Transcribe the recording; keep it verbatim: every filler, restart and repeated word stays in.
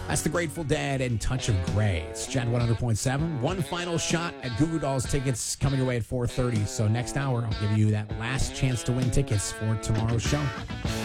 That's the Grateful Dead and Touch of Grey. It's Chad one hundred point seven. One final shot at Goo Goo Dolls tickets coming your way at four thirty. So next hour, I'll give you that last chance to win tickets for tomorrow's show.